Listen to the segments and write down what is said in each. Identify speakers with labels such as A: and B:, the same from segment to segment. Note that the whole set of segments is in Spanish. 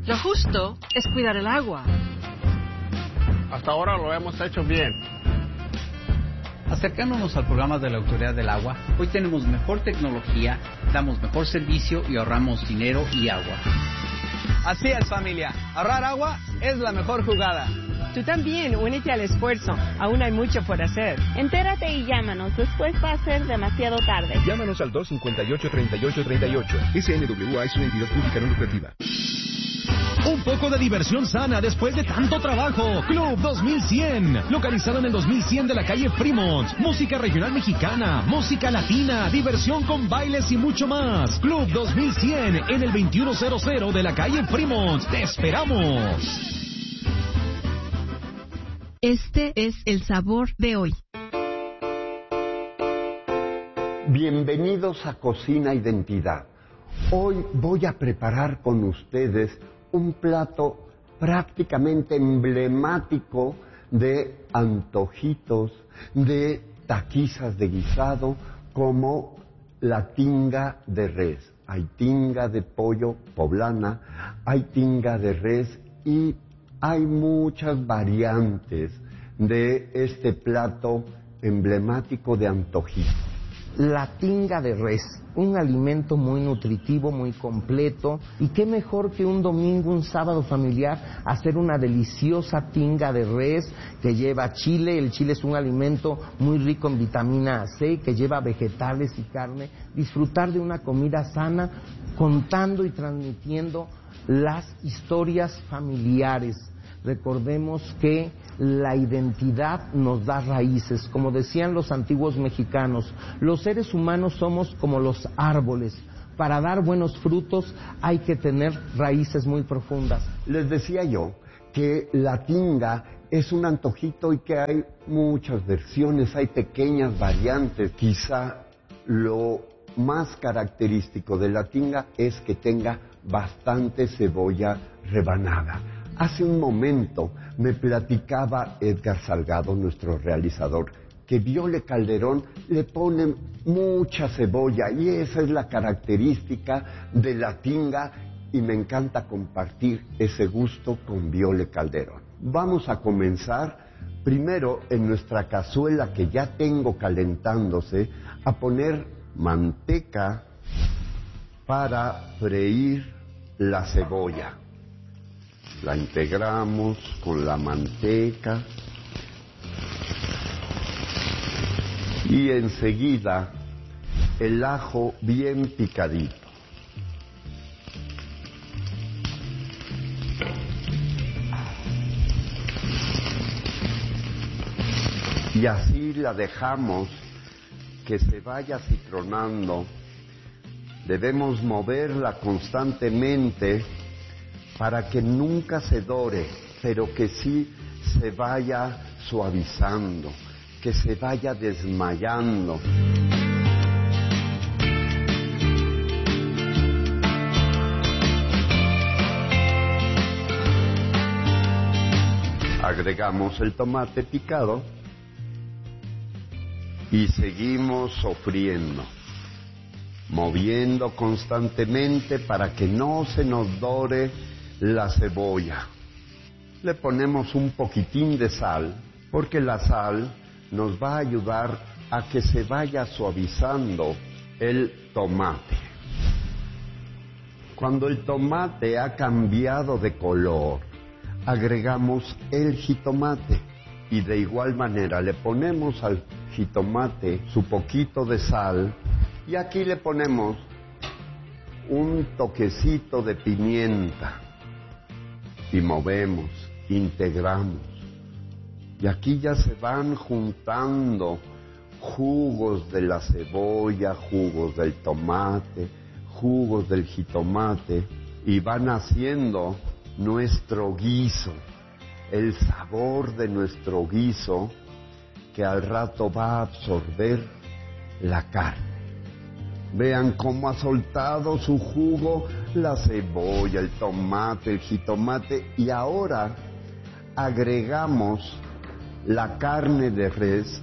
A: Lo justo es cuidar el agua.
B: Hasta ahora lo hemos hecho bien.
C: Acercándonos al programa de la Autoridad del Agua, hoy tenemos mejor tecnología, damos mejor servicio y ahorramos dinero y agua.
D: Así es, familia. Ahorrar agua es la mejor jugada.
E: Tú también, únete al esfuerzo. Aún hay mucho por hacer.
F: Entérate y llámanos. Después va a ser demasiado tarde.
G: Llámanos al 258-3838. SNWA es una entidad pública no lucrativa.
H: Un poco de diversión sana después de tanto trabajo. Club 2100, localizado en el 2100 de la calle Fremont. Música regional mexicana, música latina, diversión con bailes y mucho más. Club 2100 en el 2100 de la calle Fremont. ¡Te esperamos!
I: Este es el sabor de hoy.
J: Bienvenidos a Cocina Identidad. Hoy voy a preparar con ustedes un plato prácticamente emblemático de antojitos, de taquizas de guisado, como la tinga de res. Hay tinga de pollo poblana, hay tinga de res y hay muchas variantes de este plato emblemático de antojitos.
K: La tinga de res, un alimento muy nutritivo, muy completo, y qué mejor que un domingo, un sábado familiar, hacer una deliciosa tinga de res que lleva chile. El chile es un alimento muy rico en vitamina C, que lleva vegetales y carne. Disfrutar de una comida sana, contando y transmitiendo las historias familiares. Recordemos que la identidad nos da raíces. Como decían los antiguos mexicanos, los seres humanos somos como los árboles. Para dar buenos frutos hay que tener raíces muy profundas.
J: Les decía yo que la tinga es un antojito y que hay muchas versiones, hay pequeñas variantes. Quizá lo más característico de la tinga es que tenga bastante cebolla rebanada. Hace un momento me platicaba Edgar Salgado, nuestro realizador, que Viole Calderón le pone mucha cebolla y esa es la característica de la tinga y me encanta compartir ese gusto con Viole Calderón. Vamos a comenzar primero en nuestra cazuela que ya tengo calentándose a poner manteca para freír la cebolla. La integramos con la manteca y enseguida el ajo bien picadito. Y así la dejamos que se vaya citronando. Debemos moverla constantemente para que nunca se dore, pero que sí se vaya suavizando, que se vaya desmayando. Agregamos el tomate picado y seguimos sofriendo, moviendo constantemente para que no se nos dore la cebolla. Le ponemos un poquitín de sal, porque la sal nos va a ayudar a que se vaya suavizando el tomate. Cuando el tomate ha cambiado de color, agregamos el jitomate y de igual manera le ponemos al jitomate su poquito de sal y aquí le ponemos un toquecito de pimienta y movemos, integramos. Y aquí ya se van juntando jugos de la cebolla, jugos del tomate, jugos del jitomate y van haciendo nuestro guiso, el sabor de nuestro guiso que al rato va a absorber la carne. Vean cómo ha soltado su jugo la cebolla, el tomate, el jitomate y ahora agregamos la carne de res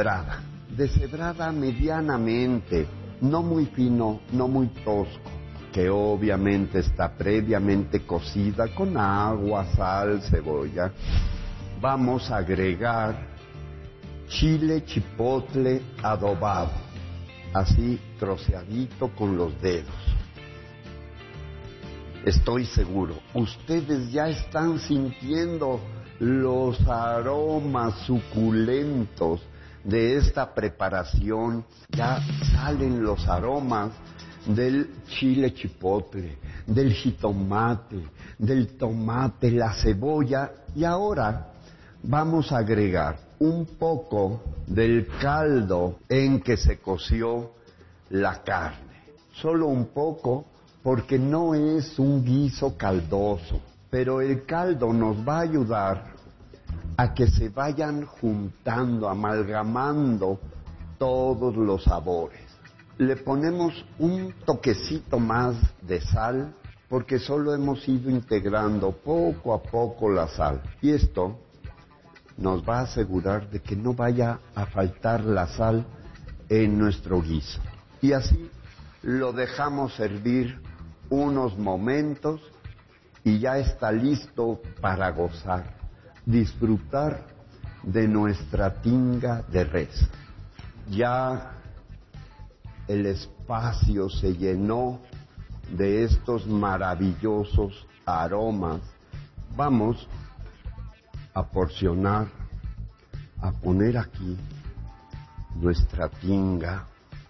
J: deshebrada medianamente, no muy fino, no muy tosco, que obviamente está previamente cocida con agua, sal, cebolla, vamos a agregar chile chipotle adobado, así troceadito con los dedos. Estoy seguro, ustedes ya están sintiendo los aromas suculentos de esta preparación, ya salen los aromas del chile chipotle, del jitomate, del tomate, la cebolla, y ahora vamos a agregar un poco del caldo en que se coció la carne. Solo un poco, porque no es un guiso caldoso, pero el caldo nos va a ayudar a que se vayan juntando, amalgamando todos los sabores. Le ponemos un toquecito más de sal, porque solo hemos ido integrando poco a poco la sal. Y esto nos va a asegurar de que no vaya a faltar la sal en nuestro guiso. Y así lo dejamos servir unos momentos y ya está listo para gozar, disfrutar de nuestra tinga de res. Ya el espacio se llenó de estos maravillosos aromas. Vamos a porcionar, a poner aquí nuestra tinga,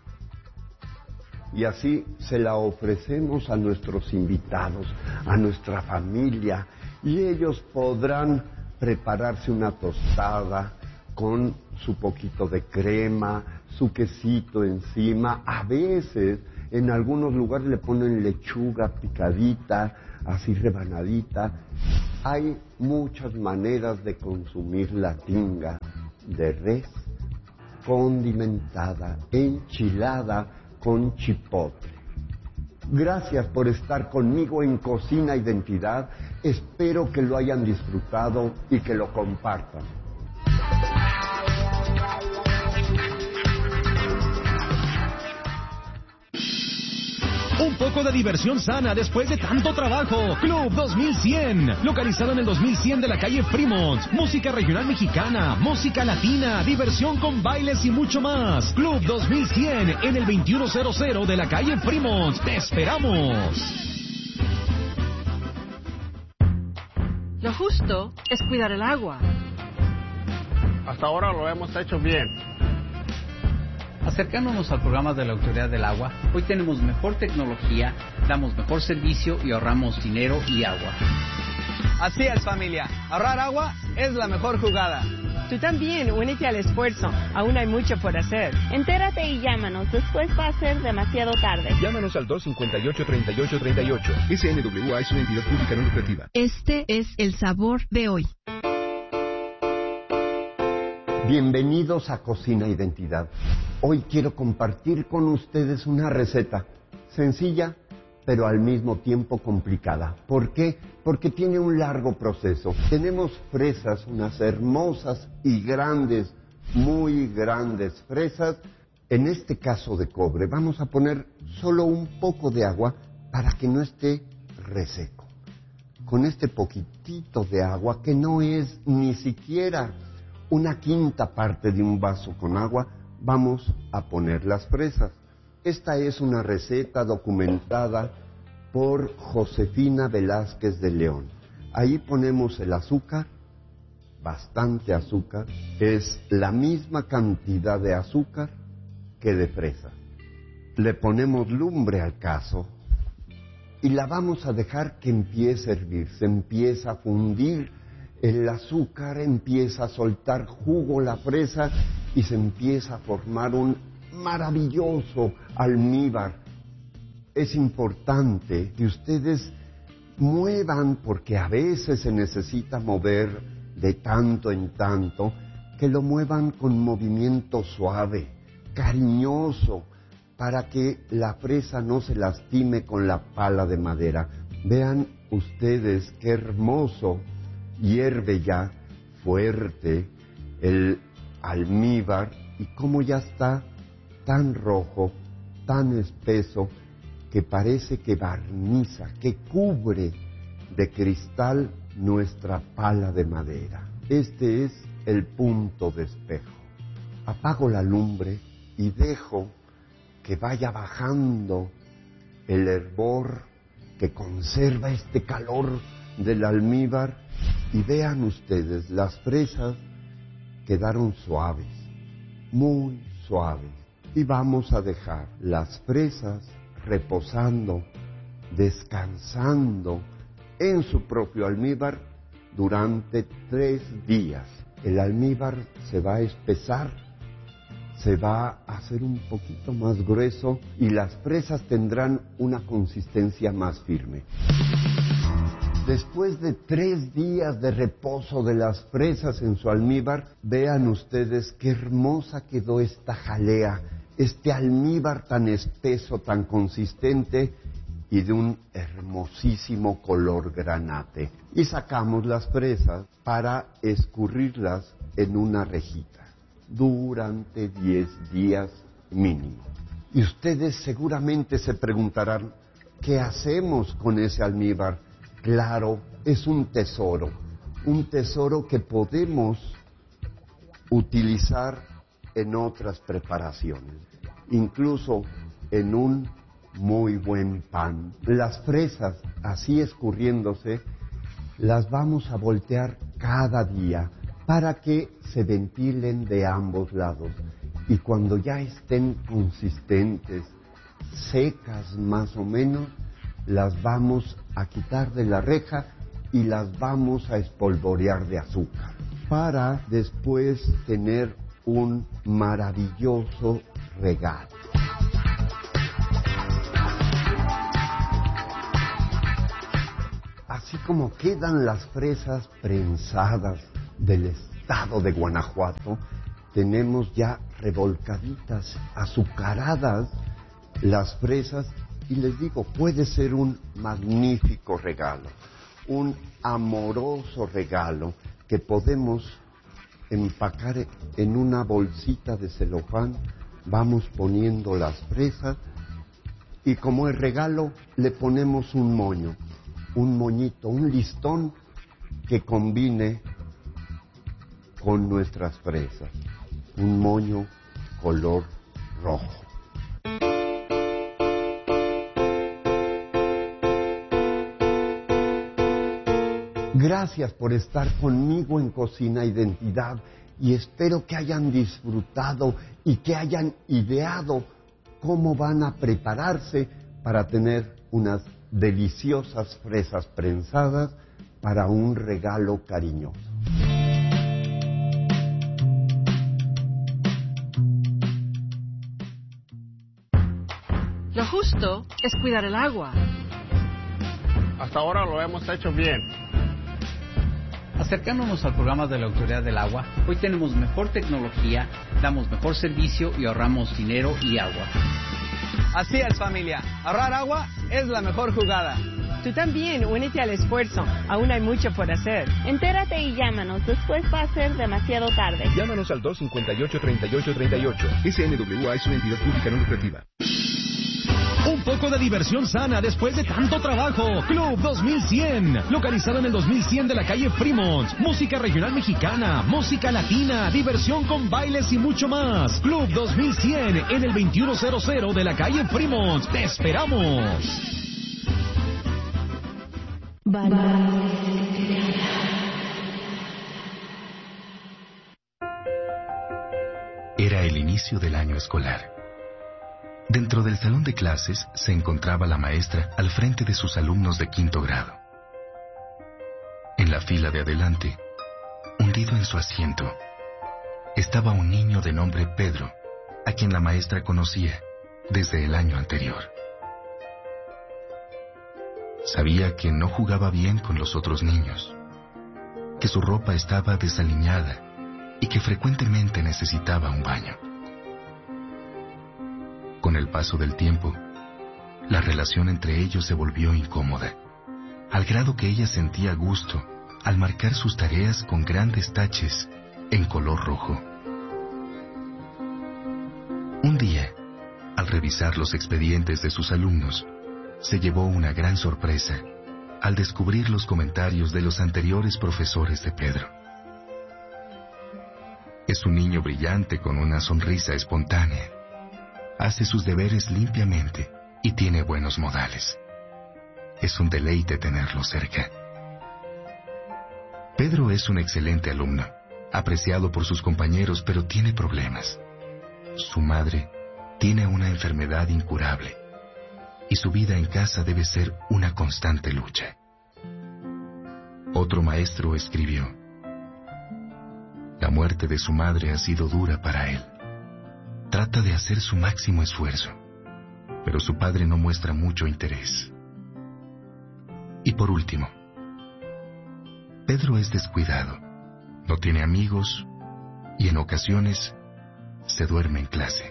J: y así se la ofrecemos a nuestros invitados, a nuestra familia, y ellos podrán prepararse una tostada con su poquito de crema, su quesito encima. A veces en algunos lugares le ponen lechuga picadita, así rebanadita. Hay muchas maneras de consumir la tinga de res condimentada, enchilada con chipotle. Gracias por estar conmigo en Cocina Identidad. Espero que lo hayan disfrutado y que lo compartan.
H: Un poco de diversión sana después de tanto trabajo. Club 2100, localizado en el 2100 de la calle Fremont. Música regional mexicana, música latina, diversión con bailes y mucho más. Club 2100 en el 2100 de la calle Fremont. ¡Te esperamos!
A: Lo justo es cuidar el agua.
B: Hasta ahora lo hemos hecho bien.
C: Acercándonos al programa de la Autoridad del Agua, hoy tenemos mejor tecnología, damos mejor servicio y ahorramos dinero y agua.
D: Así es, familia. Ahorrar agua es la mejor jugada.
E: Tú también, únete al esfuerzo. Aún hay mucho por hacer.
F: Entérate y llámanos. Después va a ser demasiado tarde.
G: Llámanos al 258-3838. SNWA es una entidad pública no lucrativa.
I: Este es el sabor de hoy.
J: Bienvenidos a Cocina Identidad. Hoy quiero compartir con ustedes una receta sencilla, pero al mismo tiempo complicada. ¿Por qué? Porque tiene un largo proceso. Tenemos fresas, unas hermosas y grandes, muy grandes fresas. En este caso de cobre, vamos a poner solo un poco de agua para que no esté reseco. Con este poquitito de agua, que no es ni siquiera una quinta parte de un vaso con agua, vamos a poner las fresas. Esta es una receta documentada por Josefina Velázquez de León. Ahí ponemos el azúcar, bastante azúcar, es la misma cantidad de azúcar que de fresa. Le ponemos lumbre al cazo y la vamos a dejar que empiece a hervir, se empieza a fundir el azúcar, empieza a soltar jugo la fresa y se empieza a formar un maravilloso almíbar. Es importante que ustedes muevan, porque a veces se necesita mover de tanto en tanto, que lo muevan con movimiento suave, cariñoso, para que la fresa no se lastime con la pala de madera. Vean ustedes qué hermoso hierve ya fuerte el almíbar y cómo ya está tan rojo, tan espeso, que parece que barniza, que cubre de cristal nuestra pala de madera. Este es el punto de espejo. Apago la lumbre y dejo que vaya bajando el hervor que conserva este calor del almíbar, y vean ustedes, las fresas quedaron suaves, muy suaves, y vamos a dejar las fresas reposando, descansando en su propio almíbar durante 3 días. El almíbar se va a espesar, se va a hacer un poquito más grueso y las fresas tendrán una consistencia más firme. Después de 3 días de reposo de las fresas en su almíbar, vean ustedes qué hermosa quedó esta jalea, este almíbar tan espeso, tan consistente y de un hermosísimo color granate. Y sacamos las fresas para escurrirlas en una rejita durante 10 días mínimo. Y ustedes seguramente se preguntarán, ¿qué hacemos con ese almíbar? Claro, es un tesoro que podemos utilizar en otras preparaciones, incluso en un muy buen pan. Las fresas, así escurriéndose, las vamos a voltear cada día para que se ventilen de ambos lados. Y cuando ya estén consistentes, secas más o menos, las vamos a quitar de la reja y las vamos a espolvorear de azúcar para después tener un maravilloso regalo. Así como quedan las fresas prensadas del estado de Guanajuato, tenemos ya revolcaditas, azucaradas las fresas. Y les digo, puede ser un magnífico regalo, un amoroso regalo que podemos empacar en una bolsita de celofán. Vamos poniendo las fresas y como el regalo le ponemos un moño, un moñito, un listón que combine con nuestras fresas, un moño color rojo. Gracias por estar conmigo en Cocina Identidad y espero que hayan disfrutado y que hayan ideado cómo van a prepararse para tener unas deliciosas fresas prensadas para un regalo cariñoso.
A: Lo justo es cuidar el agua.
B: Hasta ahora lo hemos hecho bien.
C: Acercándonos al programa de la Autoridad del Agua, hoy tenemos mejor tecnología, damos mejor servicio y ahorramos dinero y agua.
D: Así es, familia. Ahorrar agua es la mejor jugada.
E: Tú también, únete al esfuerzo. Aún hay mucho por hacer.
F: Entérate y llámanos. Después va a ser demasiado tarde.
G: Llámanos al 258-3838. SNWA es una entidad pública no lucrativa.
H: Un poco de diversión sana después de tanto trabajo. Club 2100, localizado en el 2100 de la calle Fremont. Música regional mexicana, música latina, diversión con bailes y mucho más. Club 2100 en el 2100 de la calle Fremont. ¡Te esperamos!
L: Era el inicio del año escolar. Dentro del salón de clases se encontraba la maestra al frente de sus alumnos de 5º grado. En la fila de adelante, hundido en su asiento, estaba un niño de nombre Pedro, a quien la maestra conocía desde el año anterior. Sabía que no jugaba bien con los otros niños, que su ropa estaba desaliñada y que frecuentemente necesitaba un baño. Con el paso del tiempo, la relación entre ellos se volvió incómoda, al grado que ella sentía gusto al marcar sus tareas con grandes taches en color rojo. Un día, al revisar los expedientes de sus alumnos, se llevó una gran sorpresa al descubrir los comentarios de los anteriores profesores de Pedro. Es un niño brillante con una sonrisa espontánea. Hace sus deberes limpiamente y tiene buenos modales. Es un deleite tenerlo cerca. Pedro es un excelente alumno, apreciado por sus compañeros, pero tiene problemas. Su madre tiene una enfermedad incurable y su vida en casa debe ser una constante lucha. Otro maestro escribió: la muerte de su madre ha sido dura para él. Trata de hacer su máximo esfuerzo, pero su padre no muestra mucho interés. Y por último, Pedro es descuidado, no tiene amigos y en ocasiones se duerme en clase.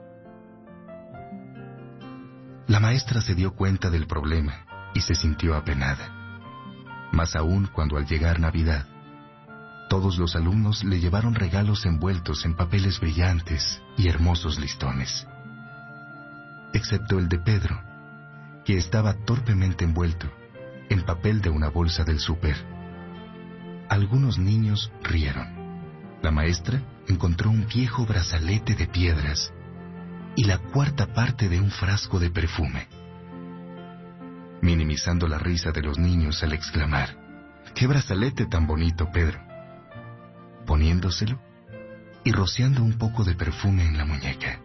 L: La maestra se dio cuenta del problema y se sintió apenada, más aún cuando al llegar Navidad, todos los alumnos le llevaron regalos envueltos en papeles brillantes y hermosos listones, excepto el de Pedro, que estaba torpemente envuelto en papel de una bolsa del súper. Algunos niños rieron. La maestra encontró un viejo brazalete de piedras y la cuarta parte de un frasco de perfume, minimizando la risa de los niños al exclamar: ¡qué brazalete tan bonito, Pedro!, poniéndoselo y rociando un poco de perfume en la muñeca.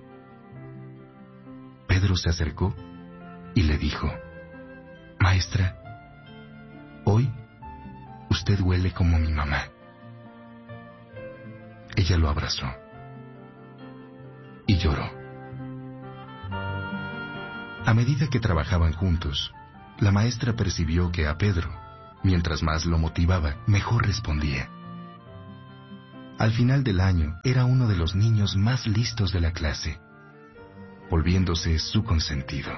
L: Pedro se acercó y le dijo: maestra, hoy usted huele como mi mamá. Ella lo abrazó y lloró. A medida que trabajaban juntos, la maestra percibió que a Pedro, mientras más lo motivaba, mejor respondía. Al final del año, era uno de los niños más listos de la clase, volviéndose su consentido.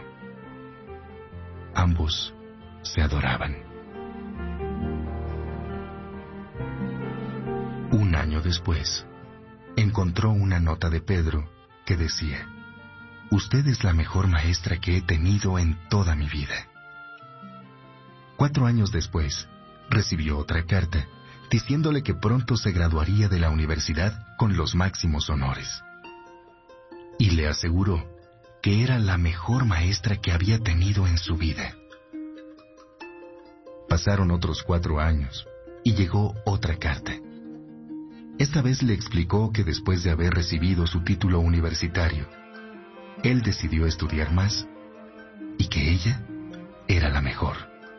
L: Ambos se adoraban. Un año después, encontró una nota de Pedro que decía: usted es la mejor maestra que he tenido en toda mi vida. 4 años después, recibió otra carta diciéndole que pronto se graduaría de la universidad con los máximos honores. Y le aseguró que era la mejor maestra que había tenido en su vida. Pasaron otros 4 años y llegó otra carta. Esta vez le explicó que después de haber recibido su título universitario, él decidió estudiar más y que ella era la mejor.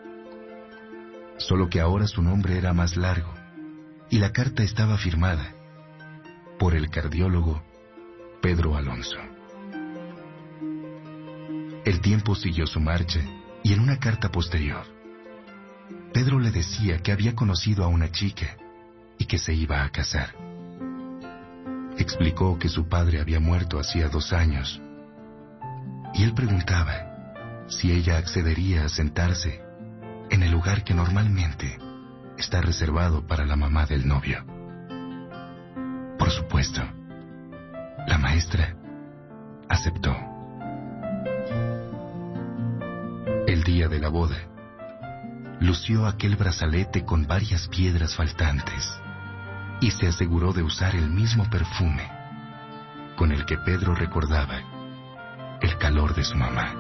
L: Solo que ahora su nombre era más largo y la carta estaba firmada por el cardiólogo Pedro Alonso. El tiempo siguió su marcha y en una carta posterior, Pedro le decía que había conocido a una chica y que se iba a casar. Explicó que su padre había muerto hacía 2 años y él preguntaba si ella accedería a sentarse en el lugar que normalmente está reservado para la mamá del novio. Por supuesto, la maestra aceptó. El día de la boda, lució aquel brazalete con varias piedras faltantes y se aseguró de usar el mismo perfume con el que Pedro recordaba el calor de su mamá.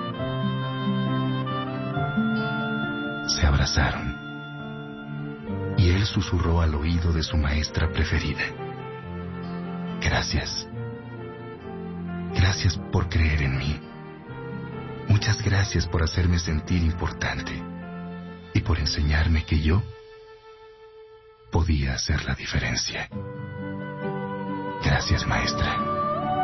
L: Se abrazaron y él susurró al oído de su maestra preferida: gracias. Gracias por creer en mí. Muchas gracias por hacerme sentir importante y por enseñarme que yo podía hacer la diferencia. Gracias, maestra.